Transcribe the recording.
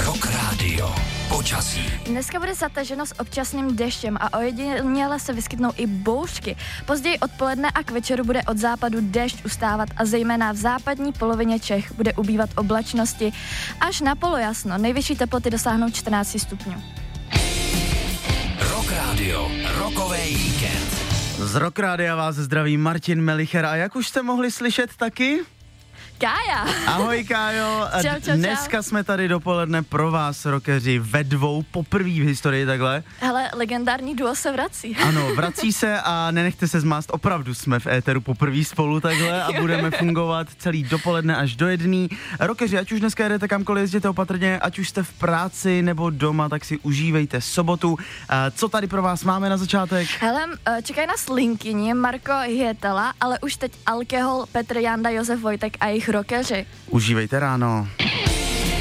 Rock Radio. Počasí. Dneska bude zataženo s občasným deštěm a ojediněle se vyskytnou i bouřky. Později odpoledne a k večeru bude od západu déšť ustávat a zejména v západní polovině Čech bude ubývat oblačnosti až na polojasno. Nejvyšší teploty dosáhnou 14 stupňů. Rock Radio. Rockový víkend. Z Rock Rádia vás zdraví Martin Melicher a jak už jste mohli slyšet taky? Kája! Ahoj Kájo, Čau. Dneska jsme tady dopoledne pro vás, rockeři, ve dvou, poprvý v historii takhle. Hele, legendární duo se vrací. Ano, vrací se a nenechte se zmást, opravdu jsme v éteru poprvý spolu takhle a budeme fungovat celý dopoledne až do 1. Rockeři, ať už dneska jedete kamkoliv, jezděte opatrně, ať už jste v práci nebo doma, tak si užívejte sobotu. Co tady pro vás máme na začátek? Hele, čekají nás Linkyni, Marko Hyetala, ale už teď Alkohol, Petr Janda, Josef Vojtek a jejich rockeři. Užívejte ráno.